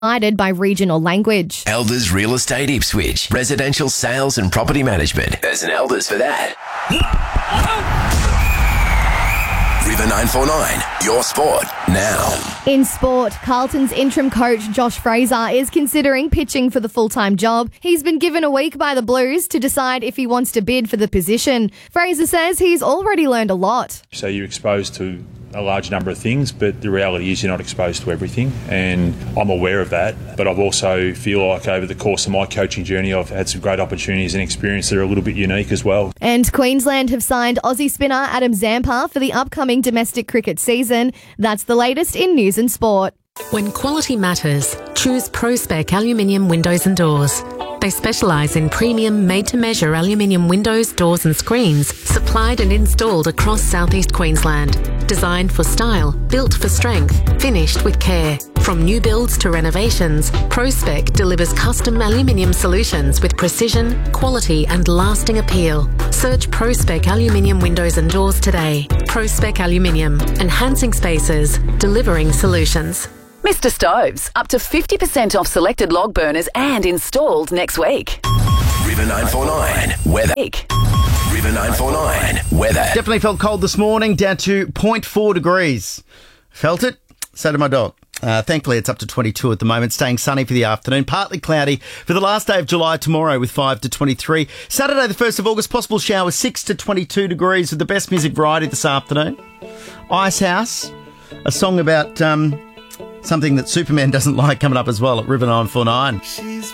Guided by regional language. Elders Real Estate Ipswich. Residential sales and property management. There's an Elders for that. River 949, your sport now. In sport, Carlton's interim coach Josh Fraser is considering pitching for the full-time job. He's been given a week by the Blues to decide if he wants to bid for the position. Fraser says he's already learned a lot. So you're exposed to a large number of things, but the reality is you're not exposed to everything, and I'm aware of that. But I've also feel like over the course of my coaching journey, I've had some great opportunities and experience that are a little bit unique as well. And Queensland have signed Aussie spinner Adam Zampa for the upcoming domestic cricket season. That's the latest in news and sport. When quality matters, choose ProSpec Aluminium Windows and Doors. They specialise in premium made-to-measure aluminium windows, doors and screens supplied and installed across southeast Queensland. Designed for style, built for strength, finished with care. From new builds to renovations, ProSpec delivers custom aluminium solutions with precision, quality and lasting appeal. Search ProSpec Aluminium Windows and Doors today. ProSpec Aluminium, enhancing spaces, delivering solutions. Mr. Stoves, up to 50% off selected log burners and installed next week. River 949, weather. River 949, weather. Definitely felt cold this morning, down to 0.4 degrees. Felt it? So did my dog. Thankfully, it's up to 22 at the moment, staying sunny for the afternoon. Partly cloudy for the last day of July tomorrow with 5 to 23. Saturday, the 1st of August, possible showers 6 to 22 degrees with the best music variety this afternoon. Icehouse, a song about something that Superman doesn't like coming up as well at River 949.